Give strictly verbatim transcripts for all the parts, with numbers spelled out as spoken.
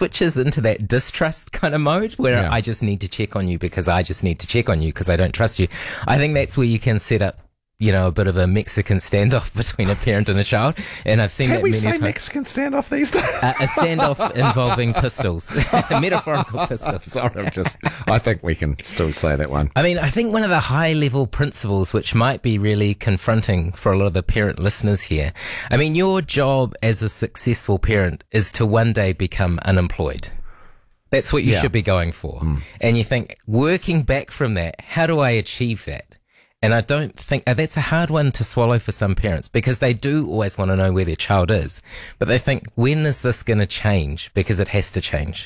switches into that distrust kind of mode where Yeah. I just need to check on you because I just need to check on you because I don't trust you. I think that's where you can set up, you know, a bit of a Mexican standoff between a parent and a child. And I've seen Can that we many say times. Mexican standoff these days? Uh, a standoff involving pistols, metaphorical pistols. Sorry, I'm just. I think we can still say that one. I mean, I think one of the high level principles, which might be really confronting for a lot of the parent listeners here. I mean, your job as a successful parent is to one day become unemployed. That's what you Yeah. should be going for. Mm. And you think, working back from that, how do I achieve that? And I don't think uh, that's a hard one to swallow for some parents because they do always want to know where their child is. But they think, when is this going to change? Because it has to change.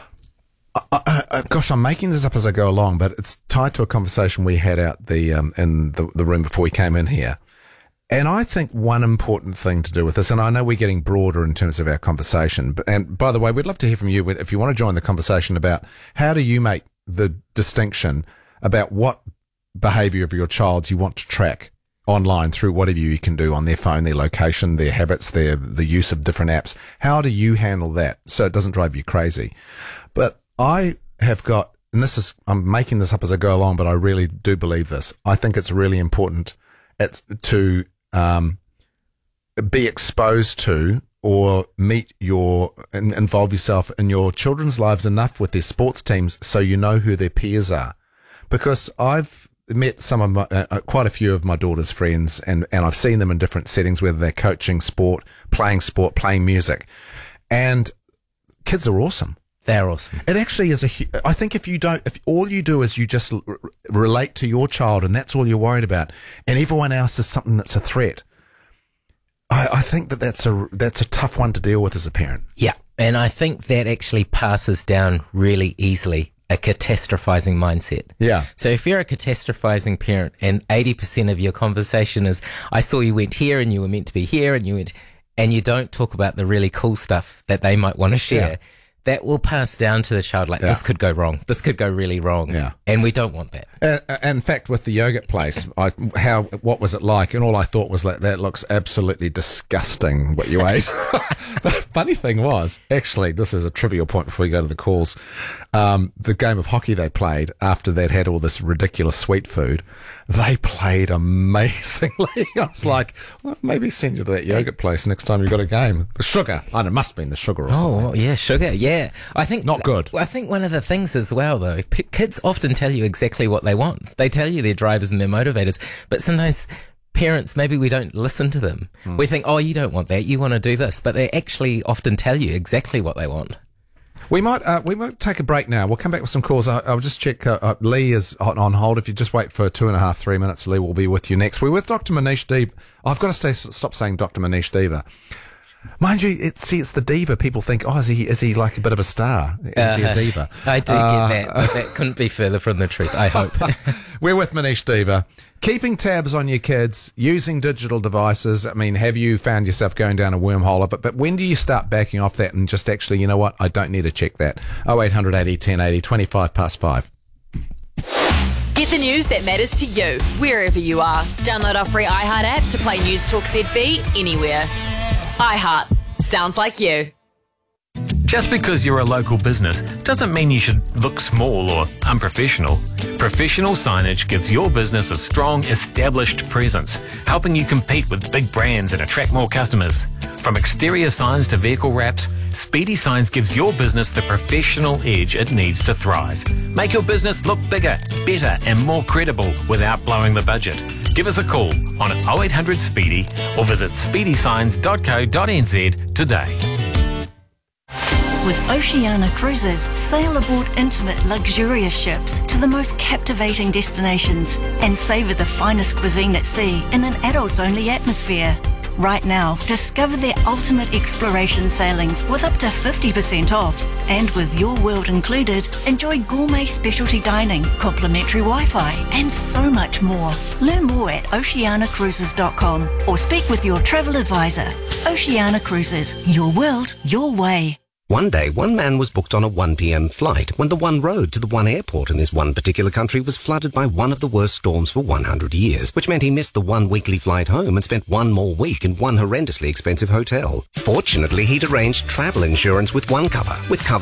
Uh, uh, gosh, I'm making this up as I go along, but it's tied to a conversation we had out the um, in the, the room before we came in here. And I think one important thing to do with this, and I know we're getting broader in terms of our conversation, but, and by the way, we'd love to hear from you if you want to join the conversation about how do you make the distinction about what behavior of your child's you want to track online through whatever you can do on their phone, their location, their habits, their the use of different apps. How do you handle that so it doesn't drive you crazy? But I have got, and this is, I'm making this up as I go along, but I really do believe this. I think it's really important it's to um, be exposed to or meet your, and involve yourself in your children's lives enough with their sports teams so you know who their peers are. Because I've met some of my, uh, quite a few of my daughter's friends, and, and I've seen them in different settings, whether they're coaching sport, playing sport, playing music, and kids are awesome. They're awesome. It actually is a, hu- I think if you don't, if all you do is you just r- relate to your child and that's all you're worried about, and everyone else is something that's a threat, I, I think that that's a, that's a tough one to deal with as a parent. Yeah. And I think that actually passes down really easily. A catastrophizing mindset. Yeah. So if you're a catastrophizing parent and eighty percent of your conversation is, I saw you went here and you were meant to be here and you went, and you don't talk about the really cool stuff that they might want to share, Yeah. that will pass down to the child like, Yeah. this could go wrong. This could go really wrong. Yeah. And we don't want that. Uh, in fact, with the yogurt place, I, how what was it like? And all I thought was that that looks absolutely disgusting what you ate. The funny thing was, actually, this is a trivial point before we go to the calls. Um, the game of hockey they played after they'd had all this ridiculous sweet food, they played amazingly. I was like, well, maybe send you to that yogurt place next time you've got a game. The sugar, I know, it must have been the sugar or something. Oh, yeah, sugar. Yeah. I think Not good. I think one of the things as well, though, p- kids often tell you exactly what they want. They tell you their drivers and their motivators, but sometimes parents, maybe we don't listen to them. Hmm. We think, oh, you don't want that. You want to do this, but they actually often tell you exactly what they want. We might uh, we might take a break now. We'll come back with some calls. I, I'll just check. Uh, uh, Lee is on, on hold. If you just wait for two and a half, three minutes, Lee will be with you next. We're with Doctor Manish Deva. I've got to stay, stop saying Doctor Manish Deva. Mind you, it's, see, it's the diva. People think, oh, is he is he like a bit of a star? Is uh, he a diva? I do uh, get that, but that couldn't be further from the truth, I hope. We're with Manish Deva. Keeping tabs on your kids, using digital devices. I mean, have you found yourself going down a wormhole? But, but when do you start backing off that and just actually, you know what, I don't need to check that. oh eight hundred eighty ten eighty, twenty-five past five. Get the news that matters to you, wherever you are. Download our free iHeart app to play News Talk Z B anywhere. iHeart. Sounds like you. Just because you're a local business doesn't mean you should look small or unprofessional. Professional signage gives your business a strong, established presence, helping you compete with big brands and attract more customers. From exterior signs to vehicle wraps, Speedy Signs gives your business the professional edge it needs to thrive. Make your business look bigger, better and more credible without blowing the budget. Give us a call on oh eight hundred Speedy or visit speedy signs dot co dot n z today. With Oceania Cruises, sail aboard intimate, luxurious ships to the most captivating destinations and savour the finest cuisine at sea in an adults-only atmosphere. Right now, discover their ultimate exploration sailings with up to fifty percent off. And with Your World included, enjoy gourmet specialty dining, complimentary Wi-Fi and so much more. Learn more at oceania cruises dot com or speak with your travel advisor. Oceania Cruises, your world, your way. One day, one man was booked on a one p.m. flight when the one road to the one airport in this one particular country was flooded by one of the worst storms for one hundred years, which meant he missed the one weekly flight home and spent one more week in one horrendously expensive hotel. Fortunately, he'd arranged travel insurance with OneCover, with cover